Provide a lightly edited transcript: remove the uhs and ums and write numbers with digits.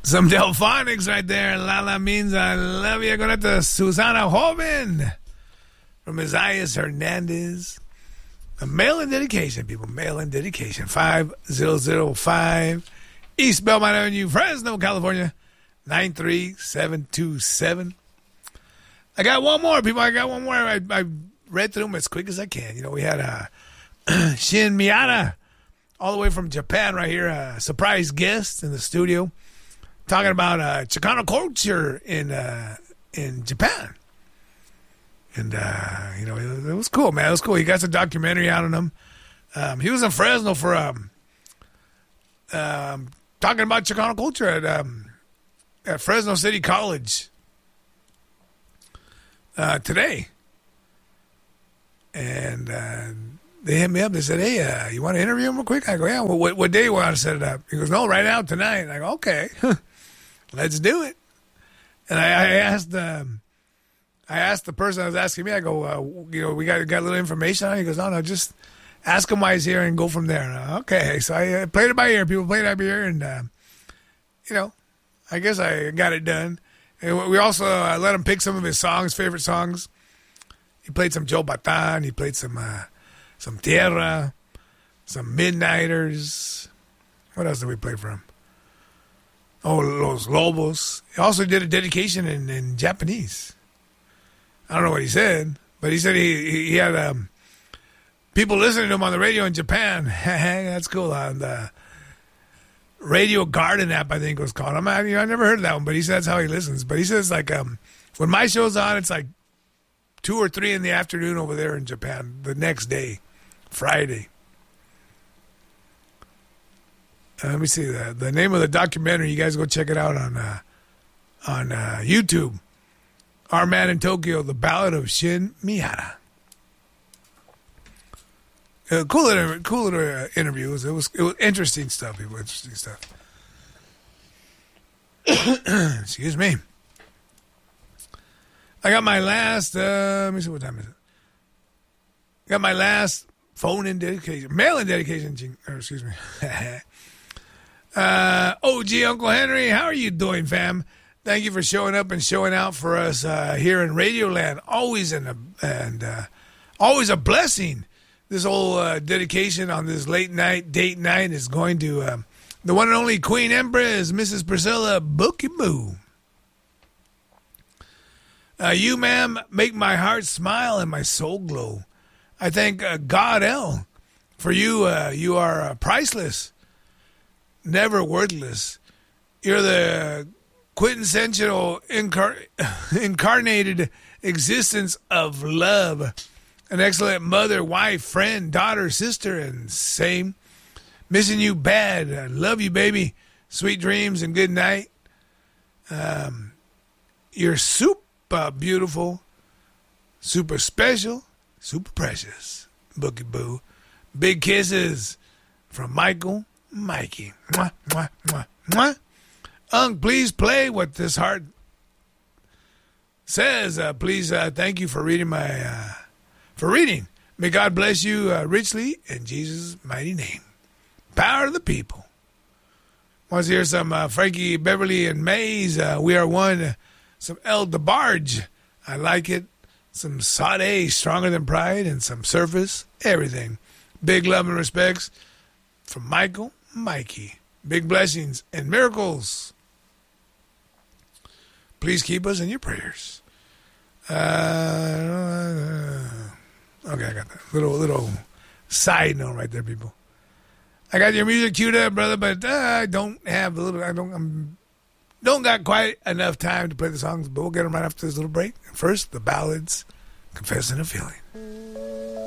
Some Delphonics right there. Lala means I love you. Going to Susana Joven from Isaias Hernandez. A mail-in dedication, people. Mail-in dedication. 5005 East Belmont Avenue, Fresno, California. 93727. I got one more, people. I got one more. I read through them as quick as I can. You know, we had Shin Miata all the way from Japan right here. A surprise guest in the studio talking about Chicano culture in Japan. And, you know, it was cool, man. It was cool. He got some documentary out on him. He was in Fresno for talking about Chicano culture at Fresno City College today. And they hit me up. They said, hey, you want to interview him real quick? I go, yeah. Well, what day you want to set it up? He goes, no, right now, tonight. I go, okay. Let's do it. And I asked the person that was asking me, I go, you know, we got a little information on it. He goes, no, just ask him why he's here and go from there. Okay, so I played it by ear. People played it by ear, and, you know, I guess I got it done. And we also let him pick some of his songs, favorite songs. He played some Joe Batan. He played some Tierra, some Midnighters. What else did we play for him? Oh, Los Lobos. He also did a dedication in Japanese. I don't know what he said, but he said he had people listening to him on the radio in Japan. That's cool. On the Radio Garden app, I think it was called. I never heard of that one, but he said that's how he listens. But he says, like, when my show's on, it's like 2 or 3 in the afternoon over there in Japan the next day, Friday. Let me see the name of the documentary. You guys go check it out on YouTube. Our Man in Tokyo, The Ballad of Shin Miata. Cool little interview. It was interesting stuff, people. Interesting stuff. Excuse me. I got my last. Let me see, what time is it? Got my last phone-in dedication, mail-in dedication. Excuse me. OG Uncle Henry, how are you doing, fam? Thank you for showing up and showing out for us here in Radioland. Always always a blessing. This whole dedication on this late night, date night is going to the one and only Queen Empress, Mrs. Priscilla Bookie Boo. You, ma'am, make my heart smile and my soul glow. I thank God, L, for you. You are priceless, never worthless. You're the quintessential incarnated existence of love. An excellent mother, wife, friend, daughter, sister, and same. Missing you bad. I love you, baby. Sweet dreams and good night. You're super beautiful, super special, super precious. Bookie Boo. Big kisses from Michael, Mikey. Mwah, mwah, mwah, mwah. Please play what this heart says. Please, thank you for reading reading. May God bless you richly in Jesus' mighty name. Power to the people. Want to hear some Frankie Beverly and Mays? We Are One. Some El DeBarge. I like it. Some Sade, Stronger Than Pride, and some Surface. Everything. Big love and respects from Michael, Mikey. Big blessings and miracles. Please keep us in your prayers. Okay, I got that little side note right there, people. I got your music queued up, brother, but I don't got quite enough time to play the songs, but we'll get them right after this little break. First, the ballads, Confessing a Feeling.